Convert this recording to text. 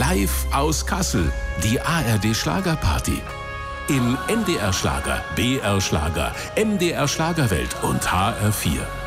Live aus Kassel, die ARD Schlagerparty. Im NDR Schlager, BR Schlager, MDR Schlagerwelt und HR4.